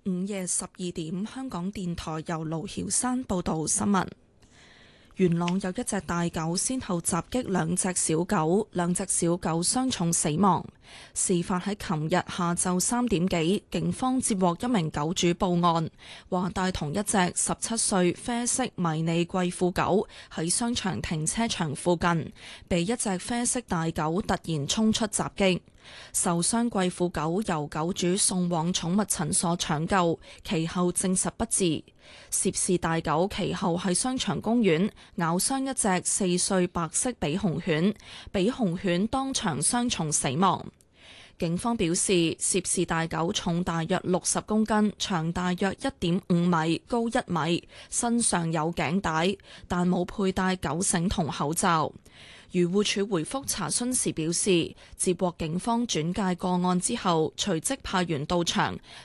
午夜12點，香港電台由盧曉山報道新聞。元朗有一隻大狗先後襲擊兩隻小狗，兩隻小狗傷重死亡。事發喺琴日下晝3點幾，警方接獲一名狗主報案，話帶同一隻17歲啡色迷你貴婦狗喺商場停車場附近，被一隻啡色大狗突然衝出襲擊。受傷貴婦狗由狗主送往寵物診所搶救，其後證實不治。涉事大狗其後喺商場公園咬傷一隻4歲白色比熊犬，比熊犬當場傷重死亡。警方表示，涉事大狗重大約60公斤，長大約1.5米，高1米，身上有頸帶，但冇佩戴狗繩同口罩。漁護署回覆查詢時表示，接獲警方轉介個案之後，隨即派員到場，